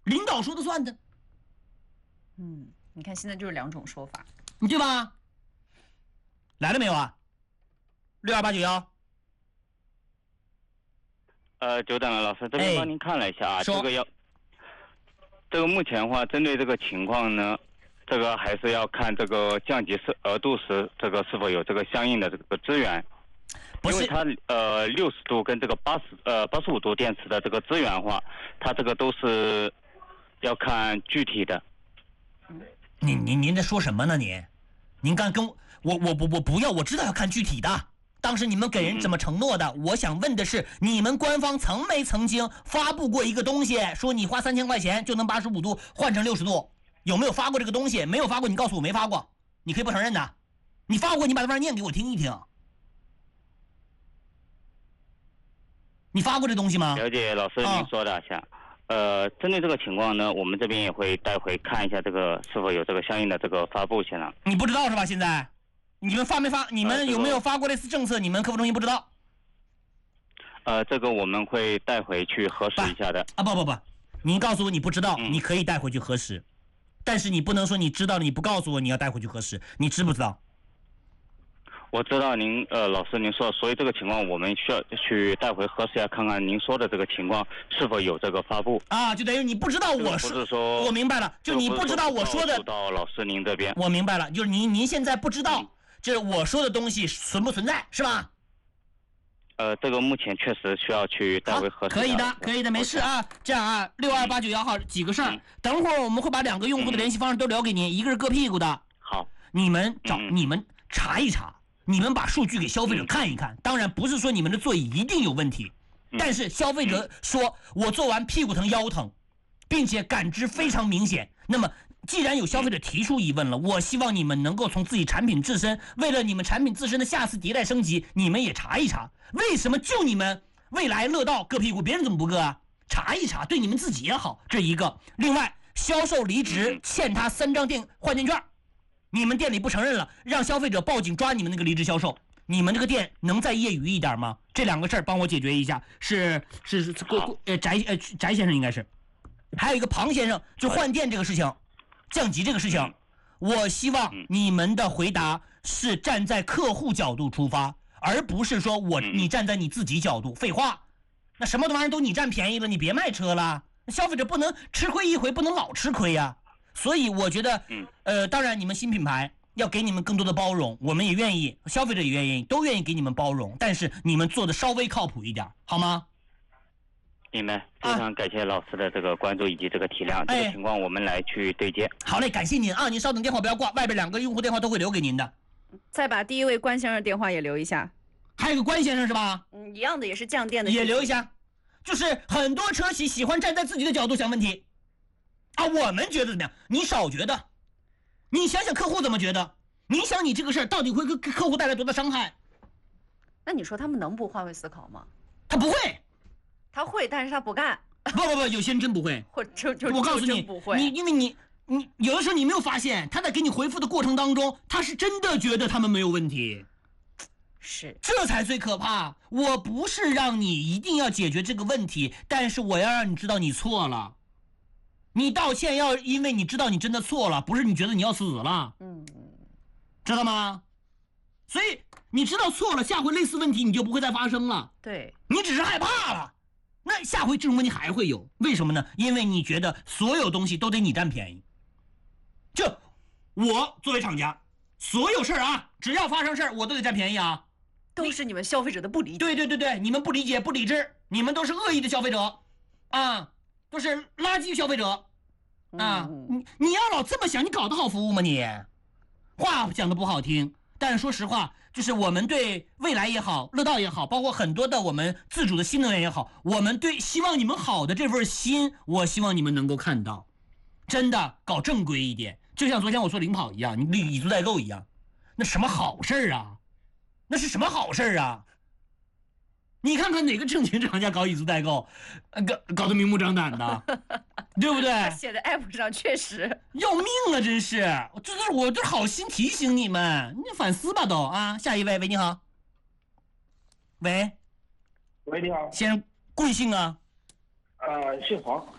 领导说的算的。 你看现在就是两种说法， 对吧？来了没有啊？62891。 久等了，老师，这边帮您看了一下啊，这个目前的话，针对这个情况呢，这个还是要看这个降级额度时，这个是否有这个相应的这个资源。 不是， 因为它60度跟这个85度电池的这个资源的话，它这个都是要看具体的。 您在说什么呢？您刚跟我不要，我知道要看具体的。当时你们给人怎么承诺的？我想问的是，你们官方曾经发布过一个东西，说你花3000块钱就能85度换成60度，有没有发过这个东西？没有发过，你告诉我没发过，你可以不承认的。你发过，你把这玩意念给我听一听。你发过这东西吗？ 了解，老师您说的像。针对这个情况呢，我们这边也会带回看一下这个是否有这个相应的这个发布现象。 你不知道是吧？现在你们发没发？你们有没有发过类似政策？你们客服中心不知道？ 这个我们会带回去核实一下的。 不，您告诉我你不知道，你可以带回去核实，但是你不能说你知道了你不告诉我你要带回去核实，你知不知道？ 我知道您老师您说，所以这个情况我们需要去带回核实一下，看看您说的这个情况是否有这个发布啊，就等于你不知道我不是说我明白了，就你不知道我说的到老师您这边， 我明白了，就是您现在不知道，就是我说的东西存不存在是吧？ 这个目前确实需要去带回核实。 可以的，没事啊。这样啊，62891号几个事儿，等会儿我们会把2个用户的联系方式都留给您，一个是割屁股的， 好， 你们查一查。你们把数据给消费者看一看，当然不是说你们的座椅一定有问题，但是消费者说我做完屁股疼腰疼，并且感知非常明显。那么既然有消费者提出疑问了，我希望你们能够从自己产品自身，为了你们产品自身的下次迭代升级，你们也查一查，为什么就你们未来乐道割屁股，别人怎么不割啊？查一查，对你们自己也好，这一个。另外，销售离职欠他3张换店券。你们店里不承认了，让消费者报警抓你们那个离职销售，你们这个店能再业余一点吗？这2个事儿帮我解决一下。是翟先生应该是，还有一个庞先生，就换店这个事情，降级这个事情，我希望你们的回答是站在客户角度出发，而不是说你站在你自己角度。废话，那什么玩意儿都你占便宜了，你别卖车了，消费者不能吃亏一回，不能老吃亏呀。所以我觉得，当然你们新品牌要给你们更多的包容，我们也愿意，消费者也愿意，都愿意给你们包容，但是你们做的稍微靠谱一点，好吗？ 明白，非常感谢老师的这个关注以及这个体谅，这个情况我们来去对接。 好嘞，感谢您啊，您稍等，电话不要挂，外边2个用户电话都会留给您的。 再把第一位关先生电话也留一下。 还有个关先生是吧？ 一样的，也是降电的， 也留一下。就是很多车企喜欢站在自己的角度想问题。啊，我们觉得怎么样？你少觉得，你想想客户怎么觉得？你想你这个事儿到底会给客户带来多大伤害？ 那你说他们能不换位思考吗？ 他不会， 他会，但是他不干。 不，有些人真不会。我告诉你， 不会。 因为你有的时候你没有发现，他在给你回复的过程当中，他是真的觉得他们没有问题。 是， 这才最可怕。我不是让你一定要解决这个问题，但是我要让你知道你错了。你道歉要因为你知道你真的错了，不是你觉得你要死了。知道吗？所以你知道错了，下回类似问题你就不会再发生了。 对， 你只是害怕了，那下回这种问题还会有。为什么呢？因为你觉得所有东西都得你占便宜。就我作为厂家，所有事儿啊，只要发生事儿，我都得占便宜啊。 都是你们消费者的不理解。 对，你们不理解、不理智，你们都是恶意的消费者，啊，都是垃圾消费者，啊，你要老这么想，你搞得好服务吗你？话讲的不好听，但是说实话，就是我们对未来也好，乐道也好，包括很多的我们自主的新能源也好，我们对希望你们好的这份心，我希望你们能够看到，真的搞正规一点，就像昨天我说领跑一样，你以租代购一样，那什么好事啊？那是什么好事啊？你看看哪个正经厂家搞以租代购，搞得明目张胆的，对不对？ 他写在 app 上确实要命啊！真是，我这好心提醒你们，你反思吧都啊！下一位，喂，你好。喂， 喂，你好， 先生，贵姓啊？ 姓黄。